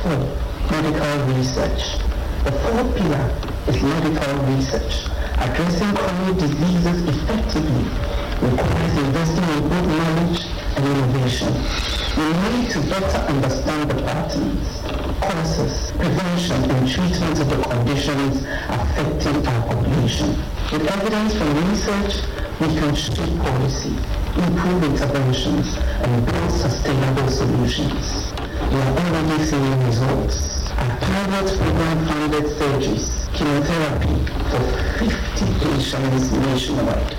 4. Medical research. The fourth pillar is medical research. Addressing chronic diseases effectively requires investing in both knowledge and innovation. We need to better understand the patterns, causes, prevention, and treatment of the conditions affecting our population. With evidence from research, we can shape policy, improve interventions, and build sustainable solutions. We are already seeing results. Our pilot program funded surgeries, chemotherapy for 50 patients nationwide.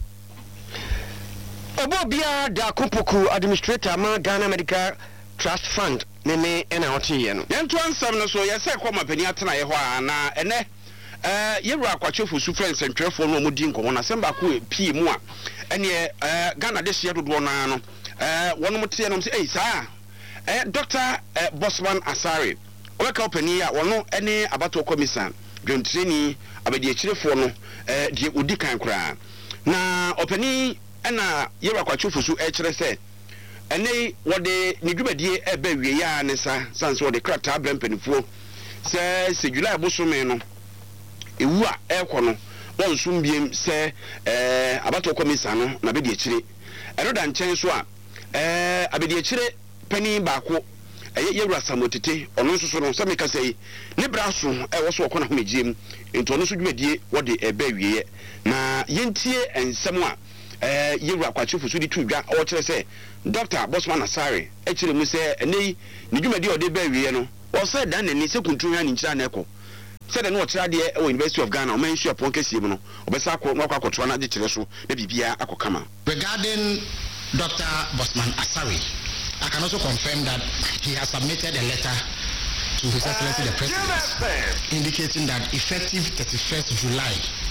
Obobia da Kumpuku administrator ma Ghana Medical Trust Fund nene ena otiye no. Yentu ansam no so yese kwa mapani atena ye ho na ene yewura akwachefu su friends ntwefo no omudi nkomo na semba ko pie mu a ene Ghana de hye dodo na no wono mte no say saa Dr. Bosman Asare Weka opani a wono ene abato commission dwontreni abedi akirefo no die odi kan kura na opani ena yewura akwachefu su kire se ene wode ne dwumadie eba wie ya ne sanso wode krata brempanifo se July bosome no ewu a ekono wonsum biem se abato commission no na bedi akire eno da nchen so a abedi akire pani baako yewura samotete ono nso so no se meka sei ne braso wo so okona homegiem ento ono so dwumadie wode eba wie na yentie ensem a yewura kwachifu so di tudwa o kire se Dr. Bosman Asare ekire mu se enei ne dwumadi ode ba wie no o se dan nani se kuntun ya ni nkira na eko se de no o kira de University of Ghana o man issue upon kesi mu no obesa akwa na de kire so na bibia akokama. Regarding Dr. Bosman Asare, I can also confirm that he has submitted a letter to His Excellency the President indicating that effective 31st July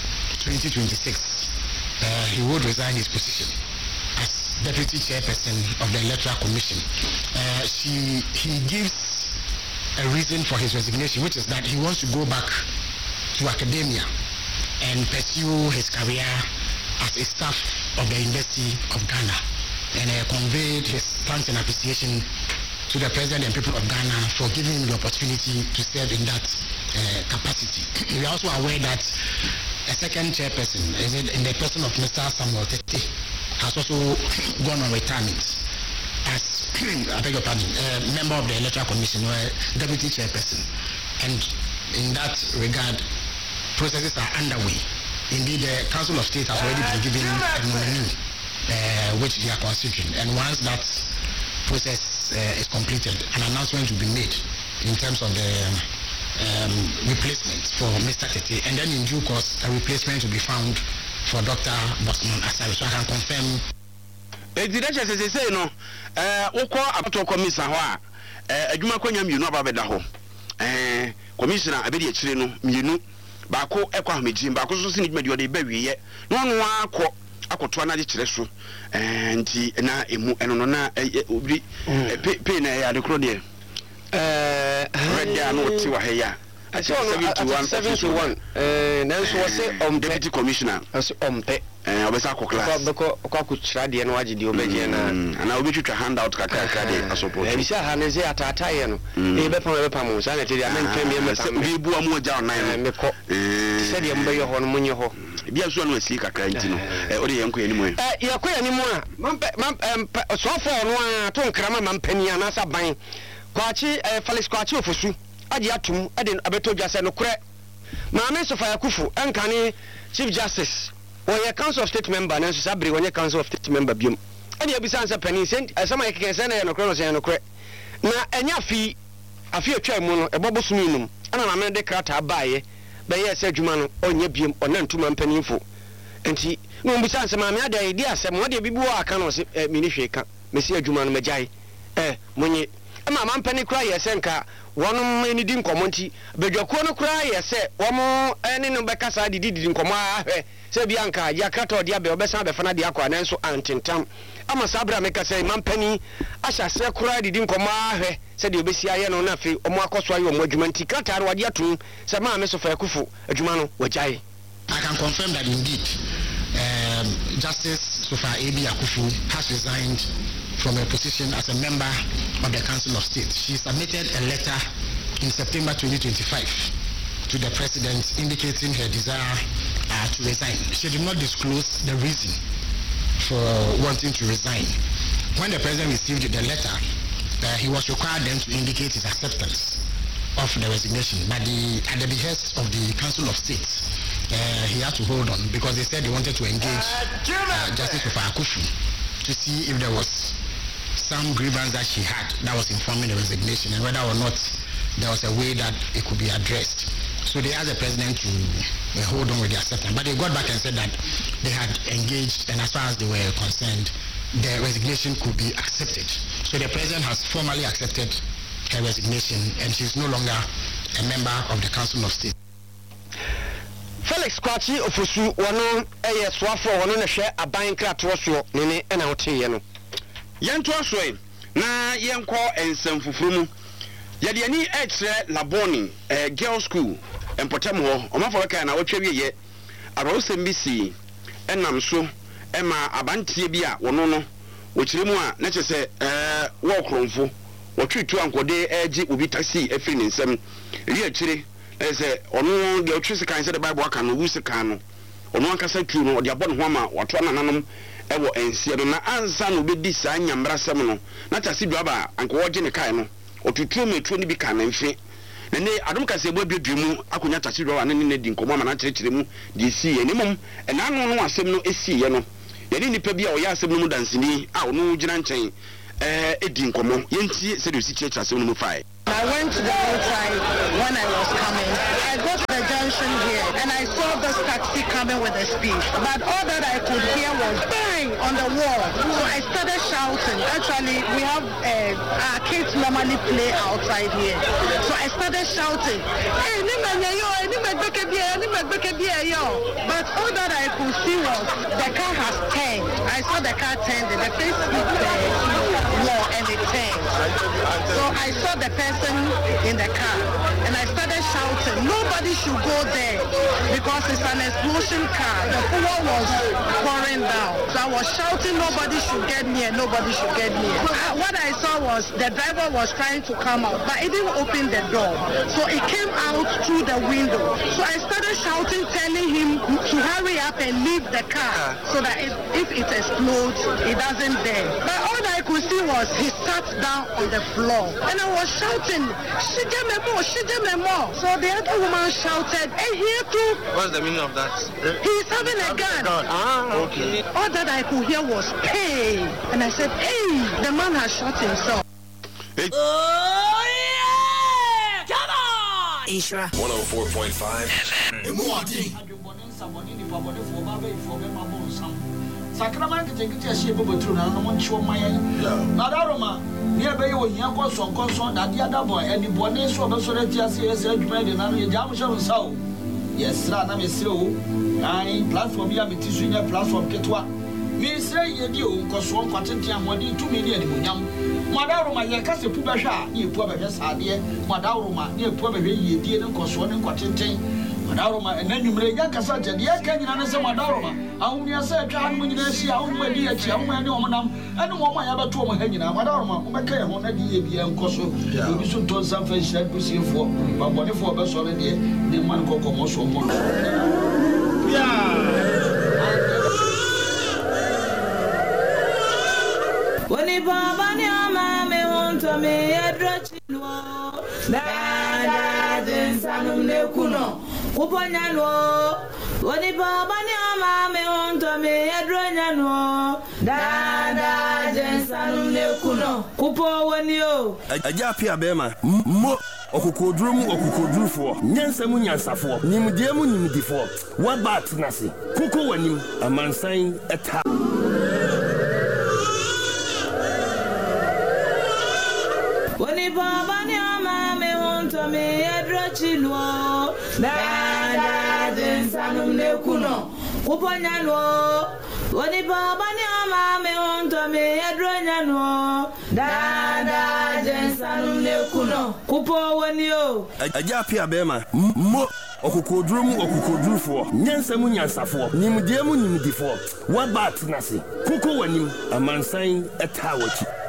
2026 he would resign his position as Deputy Chairperson of the Electoral Commission. He gives a reason for his resignation, which is that he wants to go back to academia and pursue his career as a staff of the University of Ghana, and conveyed his thanks and appreciation to the President and people of Ghana for giving him the opportunity to serve in that capacity. We are also aware that a second chairperson, in the person of Mr. Samuel Tete, has also gone on retirement as I beg your pardon, member of the Electoral Commission or deputy chairperson. And in that regard, processes are underway. Indeed, the Council of State has already been given a nominee, which they are considering. And once that process is completed, an announcement will be made in terms of the replacement for Mr. Tete, and then in due course a replacement will be found for Dr. Bosman Asare. So I can confirm. Edidachese say no ukọ abato commission ho a adwuma kwanya mienu ababeda ho commissioner abedi akire no mienu baako ekwa homegim baako so sini dwumadi ode ba wiye no no akoto na de kire so nti na emu eno no na obi pe na ya de kro de red ya no ti wa heya 71 nanso wo se deputy commissioner ompe obesa ko class ko kuchira de no agide obeje na ana obi twitwa handout kakaka de asoport e bisa ha ne ze atata ye no e be pam so na te dia men twem me pam bi bu amu ja onan me ko se de mbe yo ho no munye ho bia so no asi kakra nti no o de yenko yanimu yakọ yanimu a so fo no a to nkrama mampani ana sa ban kwachi Felix kwachi ofosu agi atum ade abeto dwase no kure maame Sofa Yakufu enkane Chief Justice or Council of State member na so sabre wonye Council of State member biom ade abisa ansa pani sen asama yekeke sen na no kure no sen no kure na enya afi atwa mu no eboboso minum ana maame de krata baaye be ye se adwuma no onye biom ona ntuma mpanimfo enti no mbisa ansa maame ade ide asem wode bibi wo aka no se mini hweka mesi adwuma no magyae monye ama mampani kura ye senka wonum eni di nkomo nti bedwakuo no kura ye se womo eni no bekasa didi nkomo ahwe se bia nka ya krata odi abe obesa abefa na de akwa nanso antentam ama sabra meka se mampani asha se kura didi nkomo ahwe se de obesi aye no na fe omo akoso aye omo adwuma nti krata ro ade atum se maame Sofa Yakufu adwuma no wagyae. I can confirm that indeed Justice Sofa Yakufu has resigned from her position as a member of the Council of State. She submitted a letter in September 2025 to the president indicating her desire to resign. She did not disclose the reason for wanting to resign. When the president received the letter, he was required then to indicate his acceptance of the resignation. But at the behest of the Council of State, he had to hold on because they said they wanted to engage Justice Akufu to see if there was some grievance that she had that was informing the resignation and whether or not there was a way that it could be addressed. So they asked the president to hold on with the acceptance. But they got back and said that they had engaged, and as far as they were concerned, the resignation could be accepted. So the president has formally accepted her resignation, and she's no longer a member of the Council of State. Felix Kwachi Ofosu wano eye swafo wano na hwe aban krato so nene na wote no. Yento asoe na yenko ensem fufuru mu. Yade ani etre Laboni girls school empotem ho omaforo kan na wotwa wiye arosem bisi enam so ema abantie bi a wono no wokire mu a na chese wo kronfo wotwitu ankode agi obi taxi efiri ne nsem ri akire ese ono de otwisi kan se the Bible aka no wusi kan no ono ankasa tu no de abɔ ne ho ama wato nananom ewo ensie do na ansa no obedi saa nyamra sem no na tasi do aba anko woje ne kai no otutu metuo ni bi kan na mfe na ne adom kase ebo adwedwe mu akonya tasi do wa ne di nkomo ama na kyerɛkyerɛ mu de si ye ne mom ɛna no asem no esi ye no ye ni nipa bi a ɔyɛ asem no mu dansini a ono gyina nkyɛn edi nkomo yenti se de si kyerɛkyerɛ asem no mu fae. I went to the roadside when I was coming. I got to the junction here and I saw this taxi coming with a speed. But all that I could hear was bang on the wall. So I started shouting. Actually, we have our kids normally play outside here. So I started shouting, hey, but all that I could see was the car has turned. I saw the car turned, the face hit the wall and it turned. So I saw the person in the car and I started shouting, nobody should go there because it's an explosion car. The fuel was pouring down. So I was shouting, nobody should get near, nobody should get near. What I saw was the driver was trying to come out, but he didn't open the door. So he came out through the window. So I started shouting, telling him to hurry up and leave the car so that if it explodes, it doesn't dare. But all I could see was he sat down on the floor and I was shouting, Shige more. So the other woman shouted, hey, here too. What's the meaning of that? He's having a gun. Okay. All that I could hear was pain. And I said, hey, the man has shot himself. Hey. Oh, yeah! Come on! Ishra 104.5 Sakraman kitengiti asiye bobotru na no nchwo mayen na daroma ne be ye ohia konson na dia da boy eni bone so obesore ti asiye ese adwuma de na no ye jam hwe nsawo yesra na mesre o ai platform ya metisu nya platform ketwa mi sre ye di o nkoso nkwatente amode tumi ne animonyam madaroma ye kase pu behwe a ne pu behwe saade madaroma ne pu behwe ye die ne nkoso ne nkwatente madaroma enanwumre ya kasa jade ya kanyina ne se madaroma ahumya se atwa hanu nyina si ahumma di achi ahumma ne omonam ene mo ma ya beto mo ha nyina madaroma mo beka ye ho na di ye bia nkoso obi so to sanfa hira busifo babonefo obeso ne de ne man kokomo so mo Woni baba ni ama me wonto me edrochino da densanum ne kuno kuponyano woni baba ni ama me wonto me edronyano da densanum ne kuno kupo woni o aja pia bema mo okukodurufo nyansamu nyansafo nimdiemu nimdifo wabat nasi kuko wanim amansan eta Woni baba ni ama me wonto me edrochino da densanum ne kuno kuponyano woni baba ni ama me wonto me edronyano da densanum ne kuno kupo woni o aja pia bema mo okukodurufo nyansamu nyansafo nimdiemu nimdifo wabat nasi kuko wanim amansan eta wachi